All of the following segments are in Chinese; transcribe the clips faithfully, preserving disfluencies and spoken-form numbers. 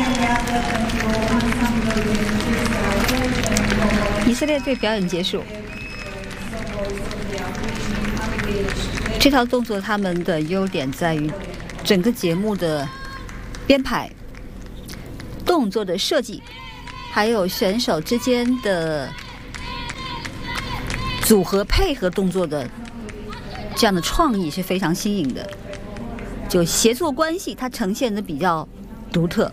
以色列队表演结束，这套动作他们的优点在于整个节目的编排、动作的设计，还有选手之间的组合配合动作的这样的创意是非常新颖的，就协作关系它呈现的比较独特。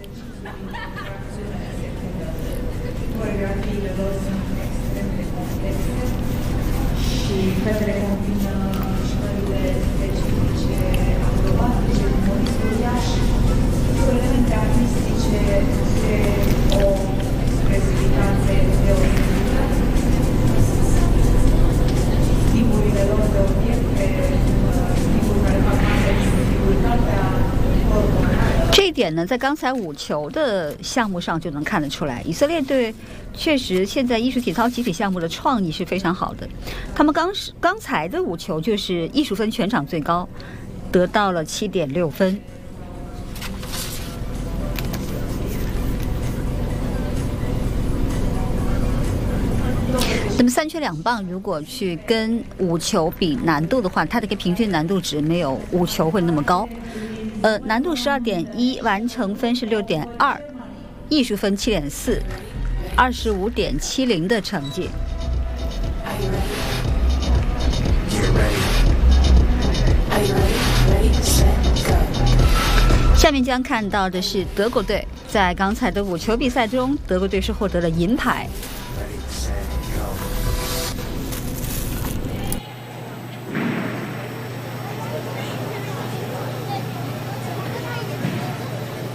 这一点呢，在刚才五球的项目上就能看得出来，以色列队确实现在艺术体操集体项目的创意是非常好的。他们刚刚才的五球就是艺术分全场最高，得到了七点六分。那么三圈两棒如果去跟五球比难度的话，它的一个平均难度值没有五球会那么高。呃，难度十二点一，完成分是六点二，艺术分七点四，二十五点七零的成绩。下面将看到的是德国队，在刚才的五球比赛中，德国队是获得了银牌。